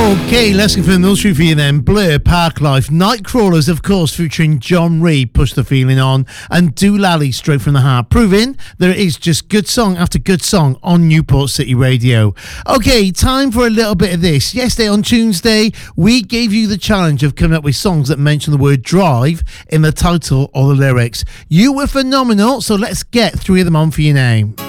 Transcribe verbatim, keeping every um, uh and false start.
Okay, let's go for the nursery for you then. Blur, Park Life, Nightcrawlers, of course, featuring John Reid, Push the Feeling On, and Doolally, Straight from the Heart, proving there is just good song after good song on Newport City Radio. Okay, time for a little bit of this. Yesterday on Tuesday, we gave you the challenge of coming up with songs that mention the word drive in the title or the lyrics. You were phenomenal, so let's get three of them on for you now.